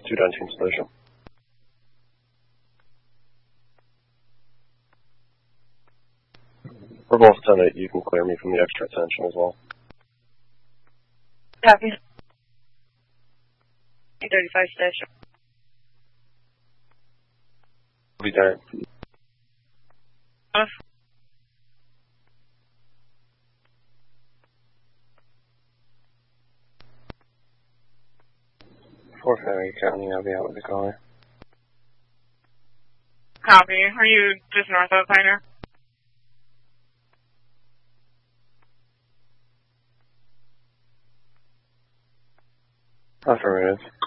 219 station. For both 10-8, you can clear me from the extra attention as well. Copy. 235 station. Be there. Off. Fort Ferry County, I'll be out with the caller. Copy. Are you just north of Pioneer? Affirmative.